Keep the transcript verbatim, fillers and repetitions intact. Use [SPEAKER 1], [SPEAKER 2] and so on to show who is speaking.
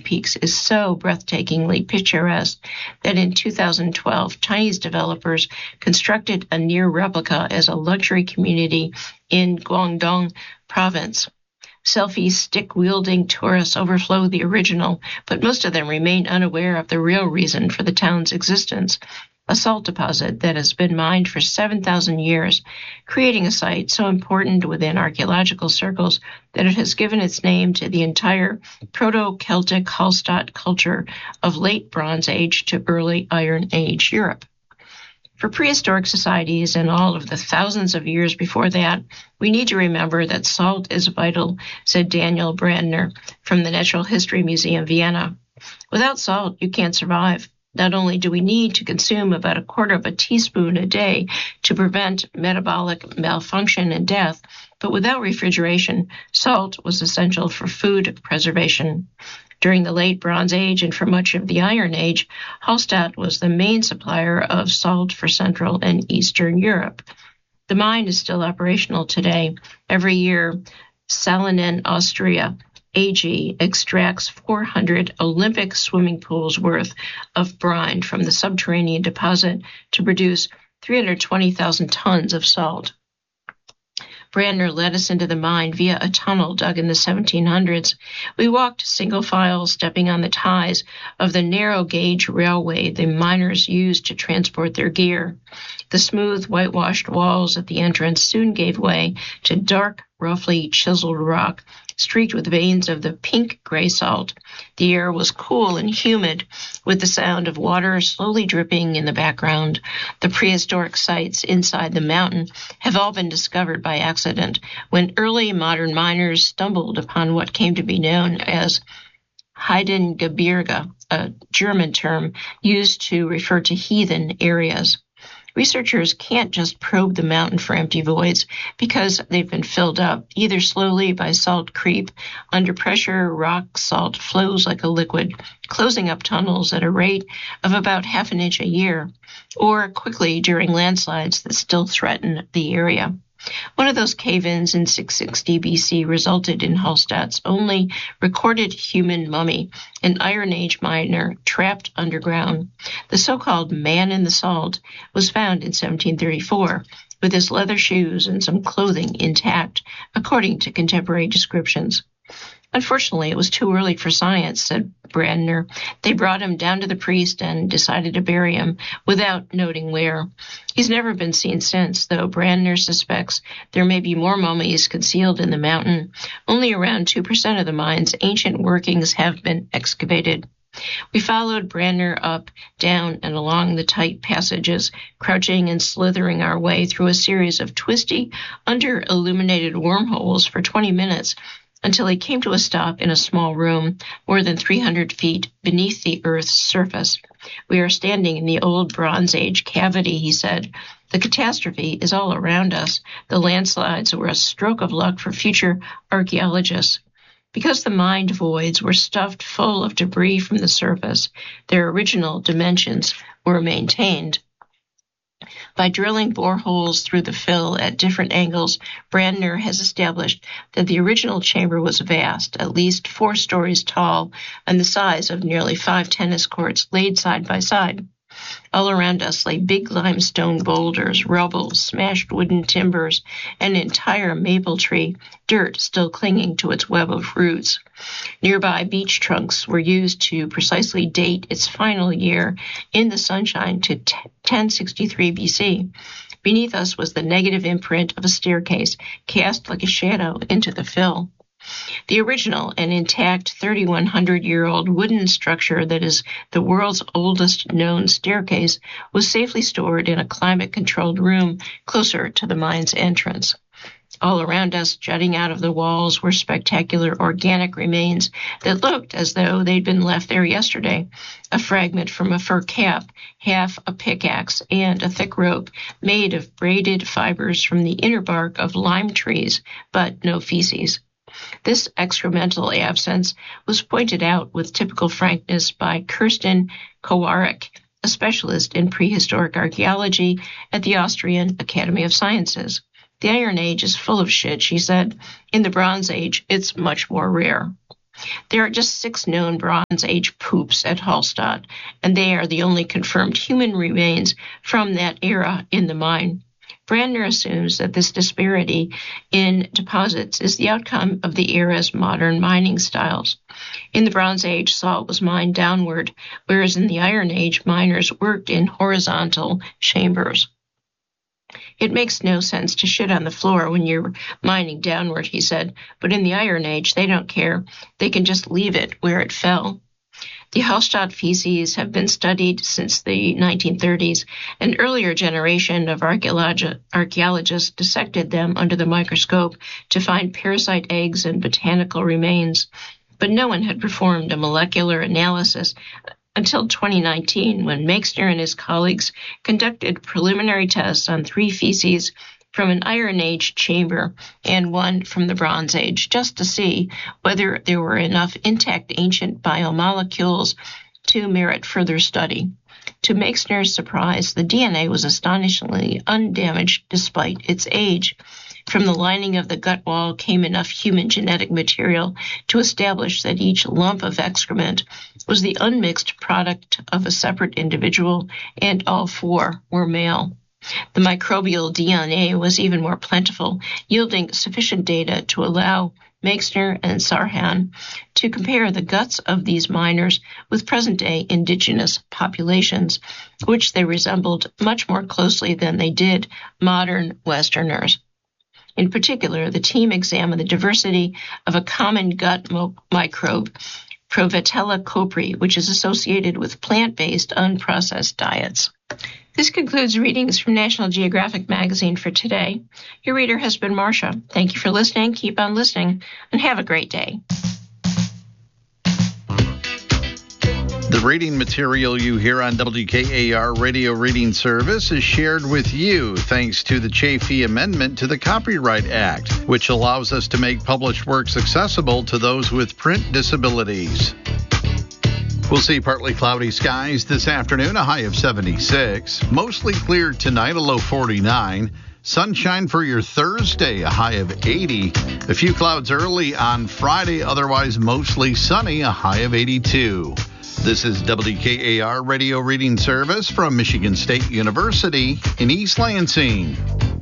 [SPEAKER 1] peaks is so breathtakingly picturesque that in two thousand twelve, Chinese developers constructed a near replica as a luxury community in Guangdong province. Selfie stick-wielding tourists overflow the original, but most of them remain unaware of the real reason for the town's existence, a salt deposit that has been mined for seven thousand years, creating a site so important within archaeological circles that it has given its name to the entire Proto-Celtic Hallstatt culture of late Bronze Age to early Iron Age Europe. For prehistoric societies and all of the thousands of years before that, we need to remember that salt is vital, said Daniel Brandner from the Natural History Museum, Vienna. Without salt, you can't survive. Not only do we need to consume about a quarter of a teaspoon a day to prevent metabolic malfunction and death, but without refrigeration, salt was essential for food preservation. During the late Bronze Age and for much of the Iron Age, Hallstatt was the main supplier of salt for Central and Eastern Europe. The mine is still operational today. Every year, Salonen Austria A G extracts four hundred Olympic swimming pools worth of brine from the subterranean deposit to produce three hundred twenty thousand tons of salt. Brandner led us into the mine via a tunnel dug in the seventeen hundreds. We walked single file, stepping on the ties of the narrow gauge railway the miners used to transport their gear. The smooth, whitewashed walls at the entrance soon gave way to dark, roughly chiseled rock, streaked with veins of the pink gray salt. The air was cool and humid, with the sound of water slowly dripping in the background. The prehistoric sites inside the mountain have all been discovered by accident when early modern miners stumbled upon what came to be known as Heidengebirge, a German term used to refer to heathen areas. Researchers can't just probe the mountain for empty voids because they've been filled up, either slowly by salt creep. Under pressure, rock salt flows like a liquid, closing up tunnels at a rate of about half an inch a year, or quickly during landslides that still threaten the area. One of those cave-ins in six sixty B C resulted in Hallstatt's only recorded human mummy, an Iron Age miner trapped underground. The so-called Man in the Salt was found in seventeen thirty-four, with his leather shoes and some clothing intact, according to contemporary descriptions. Unfortunately, it was too early for science, said Brandner. They brought him down to the priest and decided to bury him without noting where. He's never been seen since, though Brandner suspects there may be more mummies concealed in the mountain. Only around two percent of the mine's ancient workings have been excavated. We followed Brandner up, down, and along the tight passages, crouching and slithering our way through a series of twisty, under-illuminated wormholes for twenty minutes, until he came to a stop in a small room more than three hundred feet beneath the Earth's surface. We are standing in the old Bronze Age cavity, he said. The catastrophe is all around us. The landslides were a stroke of luck for future archaeologists. Because the mined voids were stuffed full of debris from the surface, their original dimensions were maintained. By drilling boreholes through the fill at different angles, Brandner has established that the original chamber was vast, at least four stories tall, and the size of nearly five tennis courts laid side by side. All around us lay big limestone boulders, rubble, smashed wooden timbers, an entire maple tree, dirt still clinging to its web of roots. Nearby beech trunks were used to precisely date its final year in the sunshine to ten sixty-three B C. Beneath us was the negative imprint of a staircase cast like a shadow into the fill. The original and intact thirty-one hundred year old wooden structure that is the world's oldest known staircase was safely stored in a climate-controlled room closer to the mine's entrance. All around us, jutting out of the walls, were spectacular organic remains that looked as though they'd been left there yesterday. A fragment from a fur cap, half a pickaxe, and a thick rope made of braided fibers from the inner bark of lime trees, but no feces. This excremental absence was pointed out with typical frankness by Kirsten Kowarek, a specialist in prehistoric archaeology at the Austrian Academy of Sciences. The Iron Age is full of shit, she said. In the Bronze Age, it's much more rare. There are just six known Bronze Age poops at Hallstatt, and they are the only confirmed human remains from that era in the mine. Brandner assumes that this disparity in deposits is the outcome of the era's modern mining styles. In the Bronze Age, salt was mined downward, whereas in the Iron Age, miners worked in horizontal chambers. It makes no sense to shit on the floor when you're mining downward, he said, but in the Iron Age, they don't care. They can just leave it where it fell. The Hallstatt feces have been studied since the nineteen thirties. An earlier generation of archaeologi- archaeologists dissected them under the microscope to find parasite eggs and botanical remains, but no one had performed a molecular analysis until twenty nineteen, when Meixner and his colleagues conducted preliminary tests on three feces from an Iron Age chamber and one from the Bronze Age, just to see whether there were enough intact ancient biomolecules to merit further study. To Meixner's surprise, the D N A was astonishingly undamaged despite its age. From the lining of the gut wall came enough human genetic material to establish that each lump of excrement was the unmixed product of a separate individual, and all four were male. The microbial D N A was even more plentiful, yielding sufficient data to allow Meixner and Sarhan to compare the guts of these miners with present-day indigenous populations, which they resembled much more closely than they did modern Westerners. In particular, the team examined the diversity of a common gut mo- microbe, Provetella copri, which is associated with plant-based, unprocessed diets. This concludes readings from National Geographic Magazine for today. Your reader has been Marcia. Thank you for listening. Keep on listening, and have a great day.
[SPEAKER 2] The reading material you hear on W K A R Radio Reading Service is shared with you thanks to the Chafee Amendment to the Copyright Act, which allows us to make published works accessible to those with print disabilities. We'll see partly cloudy skies this afternoon, a high of seventy-six. Mostly clear tonight, a low forty-nine. Sunshine for your Thursday, a high of eighty. A few clouds early on Friday, otherwise mostly sunny, a high of eighty-two. This is W K A R Radio Reading Service from Michigan State University in East Lansing.